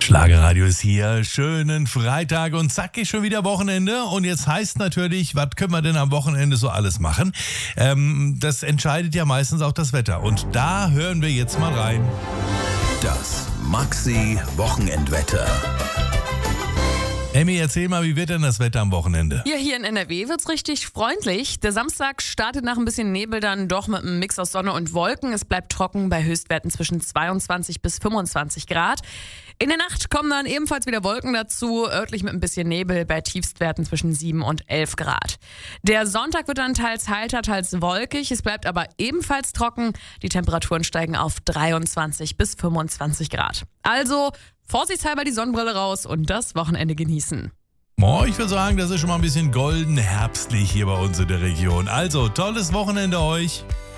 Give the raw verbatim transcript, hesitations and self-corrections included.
Schlagerradio ist hier, schönen Freitag und zack ist schon wieder Wochenende und jetzt heißt natürlich, was können wir denn am Wochenende so alles machen? Ähm, das entscheidet ja meistens auch das Wetter und da hören wir jetzt mal rein. Das Maxi-Wochenendwetter. Emmy, erzähl mal, wie wird denn das Wetter am Wochenende? Ja, hier in N R W wird's richtig freundlich. Der Samstag startet nach ein bisschen Nebel dann doch mit einem Mix aus Sonne und Wolken. Es bleibt trocken bei Höchstwerten zwischen zweiundzwanzig bis fünfundzwanzig Grad. In der Nacht kommen dann ebenfalls wieder Wolken dazu, örtlich mit ein bisschen Nebel bei Tiefstwerten zwischen sieben und elf Grad. Der Sonntag wird dann teils heiter, teils wolkig. Es bleibt aber ebenfalls trocken. Die Temperaturen steigen auf dreiundzwanzig bis fünfundzwanzig Grad. Also vorsichtshalber die Sonnenbrille raus und das Wochenende genießen. Oh, ich würde sagen, das ist schon mal ein bisschen golden herbstlich hier bei uns in der Region. Also, tolles Wochenende euch.